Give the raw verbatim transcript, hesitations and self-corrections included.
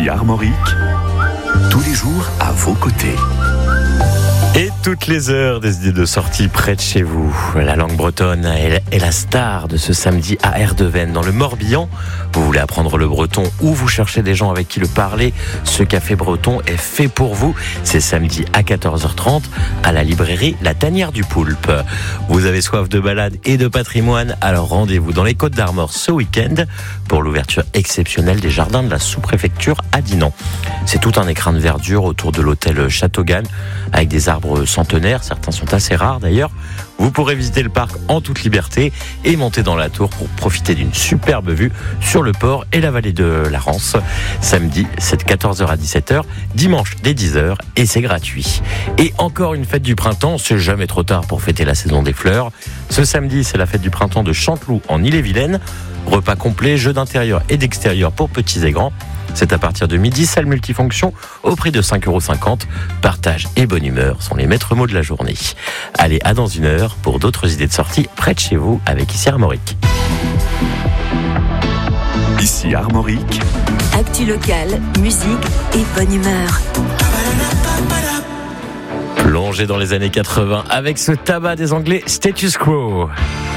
Ici Armorique, tous les jours à vos côtés. Et toutes les heures, des idées de sortie près de chez vous. La langue bretonne est la star de ce samedi à Erdeven, dans le Morbihan. Vous voulez apprendre le breton ou vous cherchez des gens avec qui le parler, ce café breton est fait pour vous. C'est samedi à quatorze heures trente à la librairie La Tanière du Poulpe. Vous avez soif de balade et de patrimoine, alors rendez-vous dans les Côtes d'Armor ce week-end pour l'ouverture exceptionnelle des jardins de la sous-préfecture à Dinan. C'est tout un écrin de verdure autour de l'hôtel Châteaugan avec des arbres centenaires, certains sont assez rares d'ailleurs. Vous pourrez visiter le parc en toute liberté et monter dans la tour pour profiter d'une superbe vue sur le port et la vallée de la Rance. Samedi, c'est de quatorze heures à dix-sept heures, dimanche dès dix heures et c'est gratuit. Et encore une fête du printemps, c'est jamais trop tard pour fêter la saison des fleurs. Ce samedi, c'est la fête du printemps de Chanteloup en Ille-et-Vilaine. Repas complet, jeux d'intérieur et d'extérieur pour petits et grands. C'est à partir de midi, salle multifonction, au prix de cinq euros cinquante. Partage et bonne humeur sont les maîtres mots de la journée. Allez, à dans une heure pour d'autres idées de sortie près de chez vous avec Ici Armorique. Ici Armorique. Actu locale, musique et bonne humeur. Plongé dans les années quatre-vingts avec ce tabac des Anglais Status Quo.